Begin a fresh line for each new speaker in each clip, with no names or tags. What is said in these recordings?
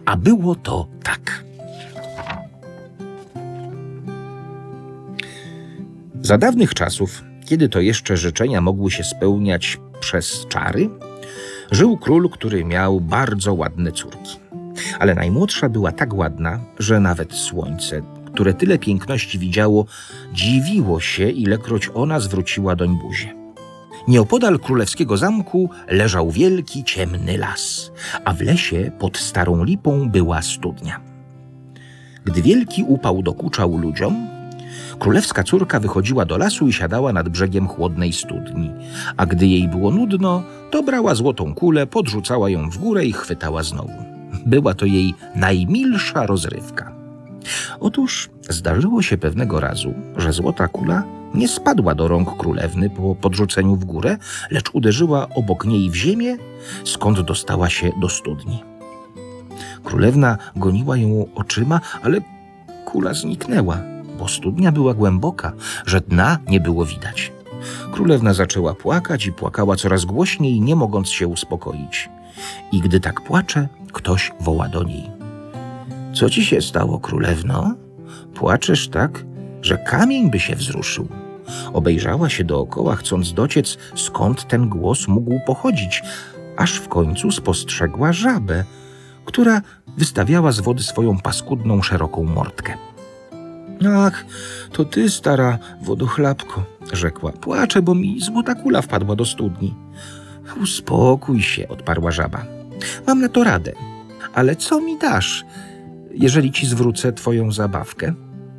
A było to tak. Za dawnych czasów, kiedy to jeszcze życzenia mogły się spełniać przez czary, żył król, który miał bardzo ładne córki. Ale najmłodsza była tak ładna, że nawet słońce, które tyle piękności widziało, dziwiło się, ilekroć ona zwróciła doń buzię. Nieopodal królewskiego zamku leżał wielki, ciemny las, a w lesie pod starą lipą była studnia. Gdy wielki upał dokuczał ludziom, królewska córka wychodziła do lasu i siadała nad brzegiem chłodnej studni, a gdy jej było nudno, to brała złotą kulę, podrzucała ją w górę i chwytała znowu. Była to jej najmilsza rozrywka. Otóż zdarzyło się pewnego razu, że złota kula nie spadła do rąk królewny po podrzuceniu w górę, lecz uderzyła obok niej w ziemię, skąd dostała się do studni. Królewna goniła ją oczyma, ale kula zniknęła, bo studnia była głęboka, że dna nie było widać. Królewna zaczęła płakać i płakała coraz głośniej, nie mogąc się uspokoić. I gdy tak płacze, ktoś woła do niej. Co ci się stało, królewno? Płaczesz tak, że kamień by się wzruszył. Obejrzała się dookoła, chcąc dociec, skąd ten głos mógł pochodzić, aż w końcu spostrzegła żabę, która wystawiała z wody swoją paskudną, szeroką mordkę. Ach, to ty, stara wodochlapko, rzekła. Płaczę, bo mi złota kula wpadła do studni. Uspokój się, odparła żaba. Mam na to radę, ale co mi dasz, jeżeli ci zwrócę twoją zabawkę?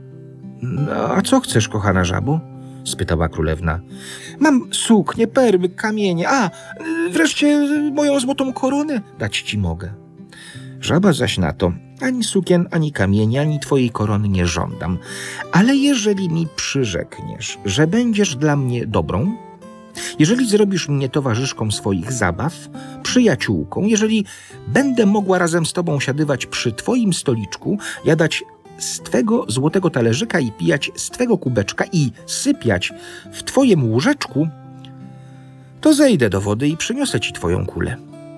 No, a co chcesz, kochana żabo? Spytała królewna. Mam suknię, perły, kamienie, wreszcie moją złotą koronę dać ci mogę. Żaba zaś na to, ani sukien, ani kamieni, ani twojej korony nie żądam, ale jeżeli mi przyrzekniesz, że będziesz dla mnie dobrą, jeżeli zrobisz mnie towarzyszką swoich zabaw, przyjaciółką, jeżeli będę mogła razem z tobą siadywać przy twoim stoliczku, jadać z twego złotego talerzyka i pijać z twego kubeczka i sypiać w twoim łóżeczku, to zejdę do wody i przyniosę ci twoją kulę.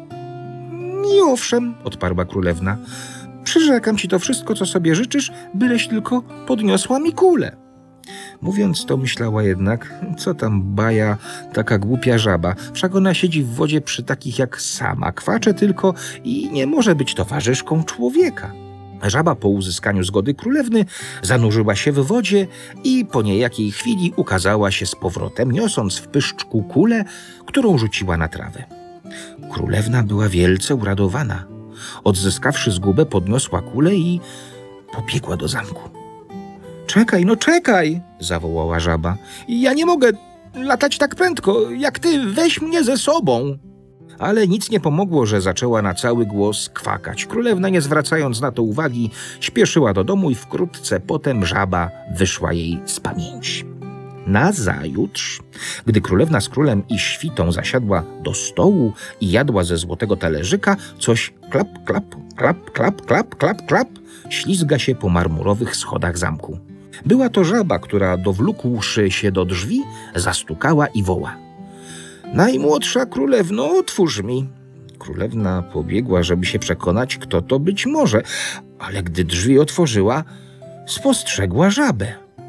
I owszem, odparła królewna, przyrzekam ci to wszystko, co sobie życzysz, byleś tylko podniosła mi kulę. Mówiąc to, myślała jednak, co tam baja taka głupia żaba, wszak ona siedzi w wodzie przy takich jak sama, kwacze tylko i nie może być towarzyszką człowieka. Żaba po uzyskaniu zgody królewny zanurzyła się w wodzie i po niejakiej chwili ukazała się z powrotem, niosąc w pyszczku kulę, którą rzuciła na trawę. Królewna była wielce uradowana. Odzyskawszy zgubę, podniosła kulę i pobiegła do zamku. Czekaj, no czekaj, zawołała żaba. Ja nie mogę latać tak prędko, jak ty, weź mnie ze sobą. Ale nic nie pomogło, że zaczęła na cały głos kwakać. Królewna, nie zwracając na to uwagi, śpieszyła do domu i wkrótce potem żaba wyszła jej z pamięci. Nazajutrz, gdy królewna z królem i świtą zasiadła do stołu i jadła ze złotego talerzyka, coś klap, klap, klap, klap, klap, klap, klap, ślizga się po marmurowych schodach zamku. Była to żaba, która dowlókłszy się do drzwi, zastukała i woła. Najmłodsza królewno, otwórz mi. Królewna pobiegła, żeby się przekonać, kto to być może, ale gdy drzwi otworzyła, spostrzegła żabę.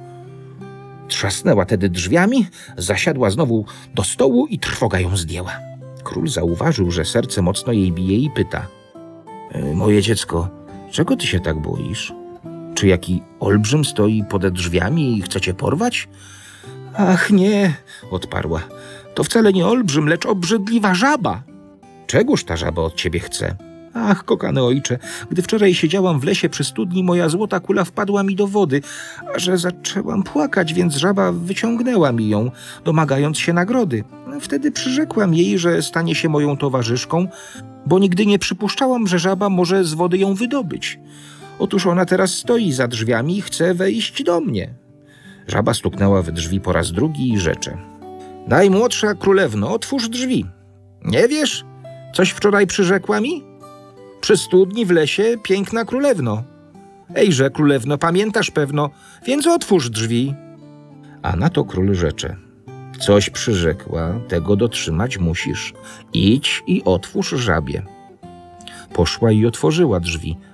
Trzasnęła tedy drzwiami, zasiadła znowu do stołu i trwoga ją zdjęła. Król zauważył, że serce mocno jej bije i pyta. Moje dziecko, czego ty się tak boisz? Czy jaki olbrzym stoi pode drzwiami i chce cię porwać? Ach nie, odparła. To wcale nie olbrzym, lecz obrzydliwa żaba. Czegóż ta żaba od ciebie chce? Ach, kochany ojcze, gdy wczoraj siedziałam w lesie przy studni, moja złota kula wpadła mi do wody, a że zaczęłam płakać, więc żaba wyciągnęła mi ją, domagając się nagrody. Wtedy przyrzekłam jej, że stanie się moją towarzyszką, bo nigdy nie przypuszczałam, że żaba może z wody ją wydobyć. Otóż ona teraz stoi za drzwiami i chce wejść do mnie. Żaba stuknęła w drzwi po raz drugi i rzecze. Najmłodsza królewno, otwórz drzwi. Nie wiesz, coś wczoraj przyrzekła mi? Przy studni w lesie, piękna królewno. Ejże, królewno, pamiętasz pewno, więc otwórz drzwi. A na to król rzecze. Coś przyrzekła, tego dotrzymać musisz. Idź i otwórz żabie. Poszła i otworzyła drzwi.